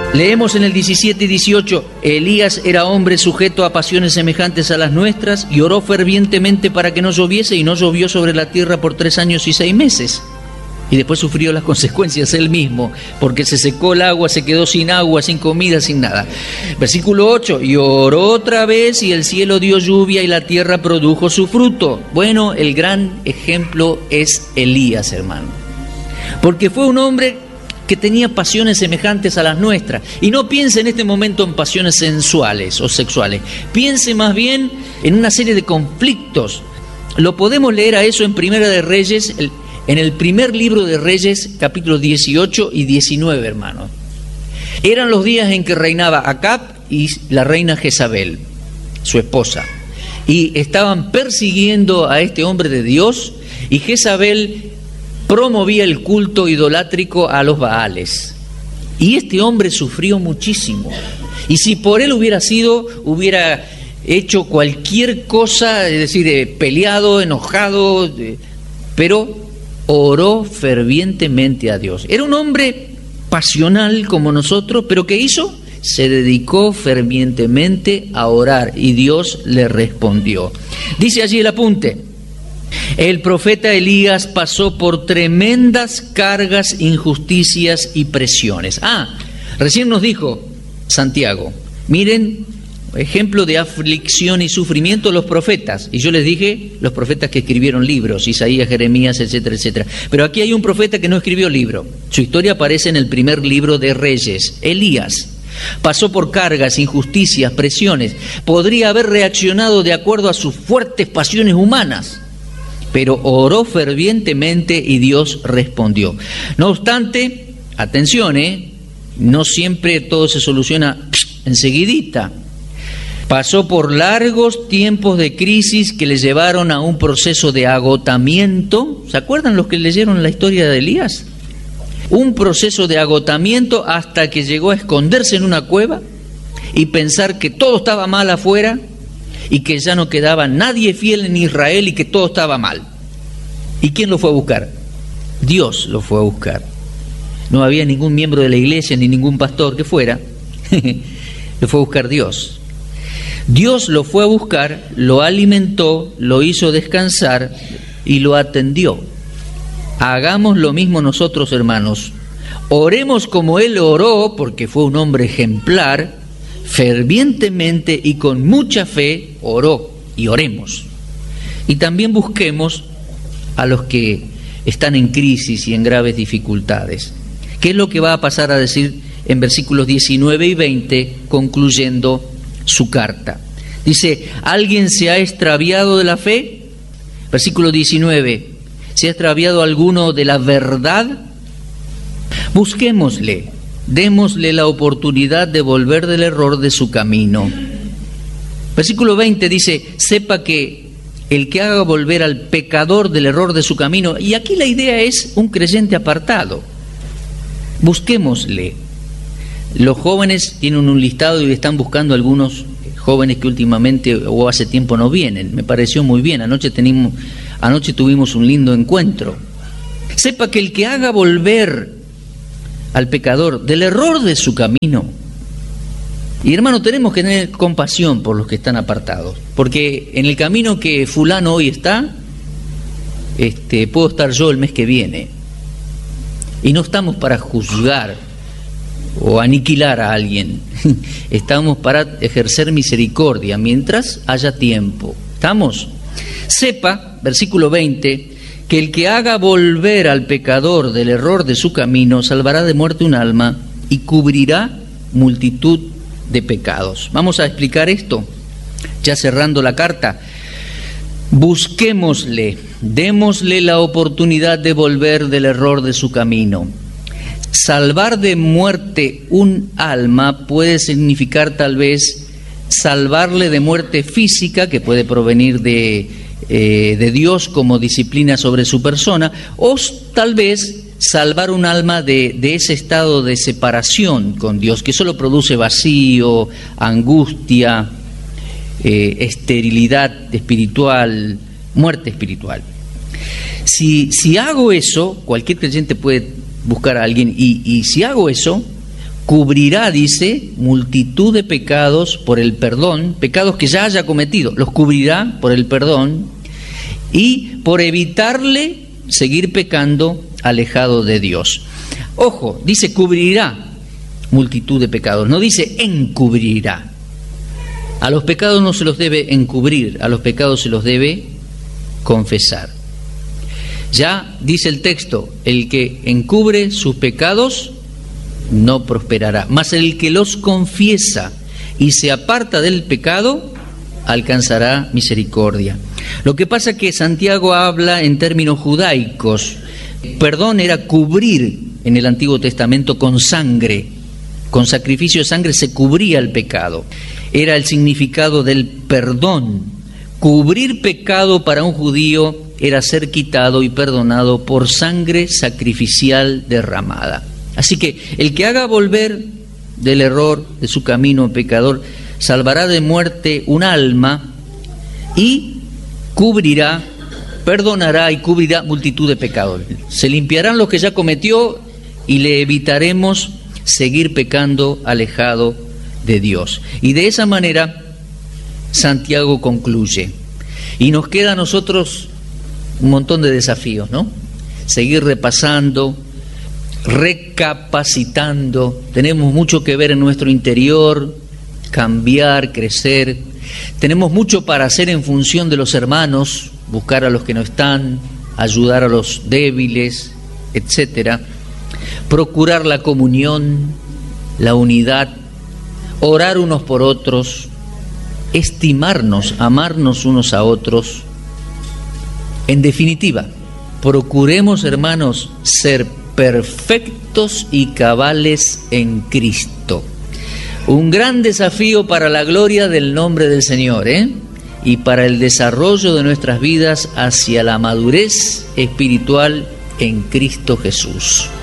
Leemos en el 17 y 18, Elías era hombre sujeto a pasiones semejantes a las nuestras y oró fervientemente para que no lloviese y no llovió sobre la tierra por 3 años y 6 meses. Y después sufrió las consecuencias él mismo, porque se secó el agua, se quedó sin agua, sin comida, sin nada. Versículo 8, y oró otra vez y el cielo dio lluvia y la tierra produjo su fruto. Bueno, el gran ejemplo es Elías, hermano, porque fue un hombre que tenía pasiones semejantes a las nuestras. Y no piense en este momento en pasiones sensuales o sexuales, piense más bien en una serie de conflictos. Lo podemos leer a eso en Primera de Reyes, en el primer libro de Reyes, capítulos 18 y 19, hermanos. Eran los días en que reinaba Acab y la reina Jezabel, su esposa, y estaban persiguiendo a este hombre de Dios, y Jezabel promovía el culto idolátrico a los Baales. Y este hombre sufrió muchísimo. Y si por él hubiera hecho cualquier cosa, es decir, peleado, enojado, pero oró fervientemente a Dios. Era un hombre pasional como nosotros, pero ¿qué hizo? Se dedicó fervientemente a orar y Dios le respondió. Dice allí el apunte: el profeta Elías pasó por tremendas cargas, injusticias y presiones. Recién nos dijo Santiago, miren, ejemplo de aflicción y sufrimiento, los profetas. Y yo les dije, los profetas que escribieron libros, Isaías, Jeremías, etcétera, etcétera. Pero aquí hay un profeta que no escribió libro. Su historia aparece en el primer libro de Reyes, Elías. Pasó por cargas, injusticias, presiones. Podría haber reaccionado de acuerdo a sus fuertes pasiones humanas, pero oró fervientemente y Dios respondió. No obstante, atención, no siempre todo se soluciona enseguidita. Pasó por largos tiempos de crisis que le llevaron a un proceso de agotamiento. ¿Se acuerdan los que leyeron la historia de Elías? Un proceso de agotamiento hasta que llegó a esconderse en una cueva y pensar que todo estaba mal afuera y que ya no quedaba nadie fiel en Israel y que todo estaba mal. ¿Y quién lo fue a buscar? Dios lo fue a buscar. No había ningún miembro de la iglesia ni ningún pastor que fuera. Lo fue a buscar Dios. Dios lo fue a buscar, lo alimentó, lo hizo descansar y lo atendió. Hagamos lo mismo nosotros, hermanos. Oremos como Él oró, porque fue un hombre ejemplar, fervientemente y con mucha fe oró, y oremos. Y también busquemos a los que están en crisis y en graves dificultades. ¿Qué es lo que va a pasar a decir en versículos 19 y 20, concluyendo su carta? Dice, ¿alguien se ha extraviado de la fe? Versículo 19, ¿se ha extraviado alguno de la verdad? Busquémosle, démosle la oportunidad de volver del error de su camino. Versículo 20 dice, sepa que el que haga volver al pecador del error de su camino, y aquí la idea es un creyente apartado. Busquémosle. Los jóvenes tienen un listado y están buscando algunos jóvenes que últimamente o hace tiempo no vienen. Me pareció muy bien. Anoche tuvimos un lindo encuentro. Sepa que el que haga volver al pecador del error de su camino. Y hermano, tenemos que tener compasión por los que están apartados, porque en el camino que fulano hoy está, puedo estar yo el mes que viene. Y no estamos para juzgar o aniquilar a alguien. Estamos para ejercer misericordia mientras haya tiempo. ¿Estamos? Sepa, versículo 20, que el que haga volver al pecador del error de su camino salvará de muerte un alma y cubrirá multitud de pecados. Vamos a explicar esto, ya cerrando la carta. Busquémosle, démosle la oportunidad de volver del error de su camino. Salvar de muerte un alma puede significar tal vez salvarle de muerte física, que puede provenir de Dios como disciplina sobre su persona, o tal vez salvar un alma de ese estado de separación con Dios, que solo produce vacío, angustia, esterilidad espiritual, muerte espiritual. Si hago eso, cualquier creyente puede buscar a alguien, y si hago eso, cubrirá, dice, multitud de pecados por el perdón, pecados que ya haya cometido, los cubrirá por el perdón y por evitarle seguir pecando alejado de Dios. Ojo, dice cubrirá multitud de pecados, no dice encubrirá. A los pecados no se los debe encubrir, a los pecados se los debe confesar. Ya dice el texto, el que encubre sus pecados no prosperará, mas el que los confiesa y se aparta del pecado alcanzará misericordia. Lo que pasa es que Santiago habla en términos judaicos. Perdón era cubrir en el Antiguo Testamento con sangre, con sacrificio de sangre se cubría el pecado. Era el significado del perdón. Cubrir pecado para un judío era ser quitado y perdonado por sangre sacrificial derramada. Así que el que haga volver del error, de su camino pecador, salvará de muerte un alma y cubrirá, perdonará y cubrirá multitud de pecados. Se limpiarán los que ya cometió y le evitaremos seguir pecando alejado de Dios. Y de esa manera Santiago concluye. Y nos queda a nosotros un montón de desafíos, ¿no? Seguir repasando, recapacitando. Tenemos mucho que ver en nuestro interior, cambiar, crecer. Tenemos mucho para hacer en función de los hermanos, buscar a los que no están, ayudar a los débiles, etcétera. Procurar la comunión, la unidad, orar unos por otros, estimarnos, amarnos unos a otros. En definitiva, procuremos, hermanos, ser perfectos y cabales en Cristo. Un gran desafío para la gloria del nombre del Señor, y para el desarrollo de nuestras vidas hacia la madurez espiritual en Cristo Jesús.